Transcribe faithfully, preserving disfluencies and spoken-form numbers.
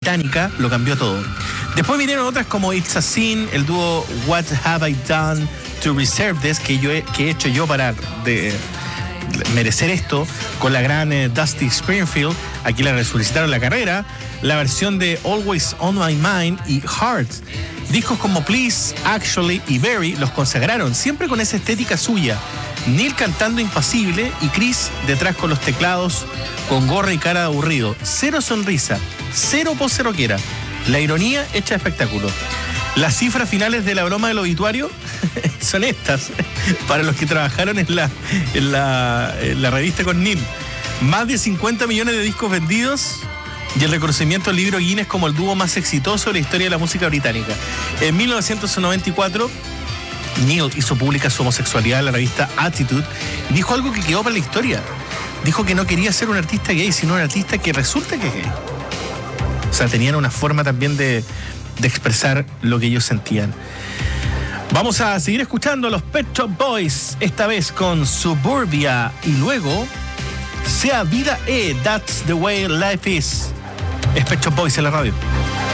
británica lo cambió todo. Después vinieron otras como It's a Sin, el dúo What Have I Done to Reserve This, que, yo he, que he hecho yo para de, merecer esto, con la gran eh, Dusty Springfield. Aquí le resucitaron la carrera. La versión de Always on My Mind y Heart. Discos como Please, Actually y Very los consagraron, siempre con esa estética suya. Neil cantando impasible y Chris detrás con los teclados, con gorra y cara de aburrido. Cero sonrisa, cero pose rockera. La ironía hecha espectáculo. Las cifras finales de la broma del obituario son estas, para los que trabajaron en la, en la, en la revista con Neil. Más de cincuenta millones de discos vendidos y el reconocimiento al libro Guinness como el dúo más exitoso de la historia de la música británica. En mil novecientos noventa y cuatro, Neil hizo pública su homosexualidad en la revista Attitude y dijo algo que quedó para la historia. Dijo que no quería ser un artista gay, sino un artista que resulta que es gay. O sea, tenían una forma también de, de expresar lo que ellos sentían. Vamos a seguir escuchando a los Pet Shop Boys, esta vez con Suburbia y luego Sea Vida E, That's the Way Life Is. Es Pet Shop Boys en la radio.